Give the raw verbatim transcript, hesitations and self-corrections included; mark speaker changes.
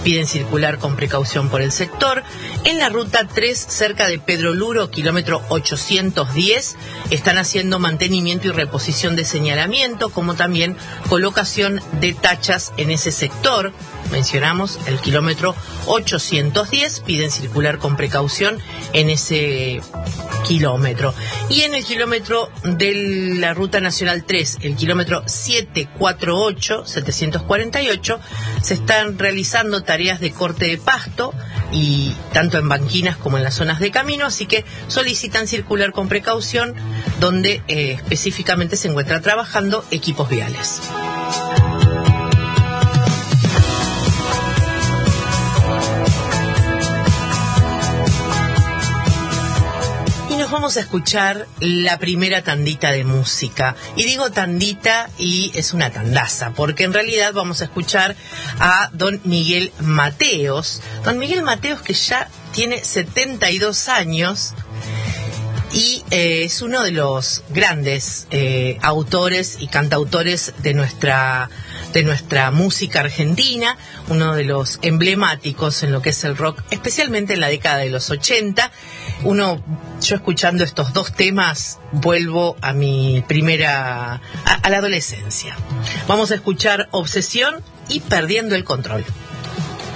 Speaker 1: piden circular con precaución por el sector. En la ruta tres, cerca de Pedro Luro, kilómetro ochocientos diez, están haciendo mantenimiento y reposición de señalamiento, como también colocación de tachas en ese sector. Mencionamos el kilómetro ochocientos diez, piden circular con precaución en ese kilómetro. Y en el kilómetro de la ruta nacional tres, el kilómetro setecientos cuarenta y ocho, setecientos cuarenta y ocho, se están realizando tareas de corte de pasto, y tanto en banquinas como en las zonas de camino, así que solicitan circular con precaución, donde eh, específicamente se encuentra trabajando equipos viales. Vamos a escuchar la primera tandita de música. Y digo tandita y es una tandaza, porque en realidad vamos a escuchar a don Miguel Mateos. Don Miguel Mateos, que ya tiene setenta y dos años y eh, es uno de los grandes eh, autores y cantautores de nuestra de nuestra música argentina, uno de los emblemáticos en lo que es el rock, especialmente en la década de los ochenta. Uno, yo escuchando estos dos temas, vuelvo a mi primera, a, a la adolescencia. Vamos a escuchar Obsesión y Perdiendo el Control.